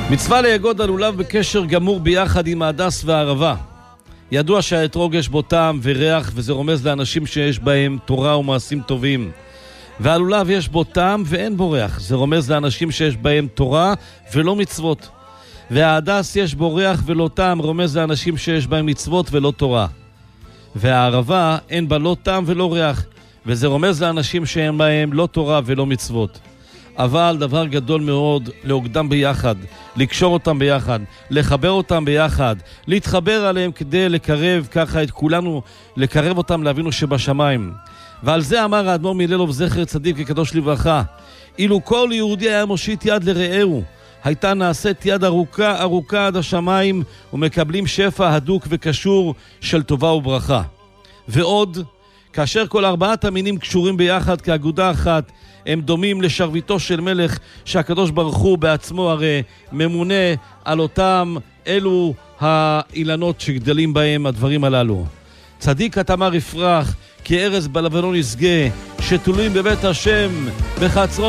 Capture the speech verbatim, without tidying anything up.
מצווה ליגוד הלולב בקשר גמור ביחד עם ההדס והערבה. ידוע שהאתרוג יש בו טעם וריח, וזה רומז לאנשים שיש בהם תורה ומעשים טובים. והלולב יש בו טעם ואין בו ריח, זה רומז לאנשים שיש בהם תורה ולא מצוות. וההדס יש בו ריח ולא טעם, רומז לאנשים שיש בהם מצוות ולא תורה. והערבה אין בה לא טעם ולא ריח, וזה רומז לאנשים שאין בהם לא תורה ולא מצוות. אבל דבר גדול מאוד, להוגדם ביחד, לקשור אותם ביחד, לחבר אותם ביחד, להתחבר עליהם כדי לקרב ככה את כולנו, לקרב אותם לאבינו שבשמיים. ועל זה אמר האדמו"ר מלילוב זכר צדיק וקדוש לברכה, אילו כל יהודי היה מושיט יד לרעהו, הייתה נעשית יד ארוכה ארוכה עד השמיים, ומקבלים שפע הדוק וקשור של טובה וברכה. ועוד, כאשר כל ארבעת המינים קשורים ביחד כאגודה אחת, הם דומים לשרביטו של מלך, שהקדוש ברוך הוא בעצמו הרי ממונה על אותם אלו האילנות שגדלים בהם הדברים הללו. צדיק התמר יפרח, כי ארז בלבנון יסגה, שתולים בבית השם בחצרות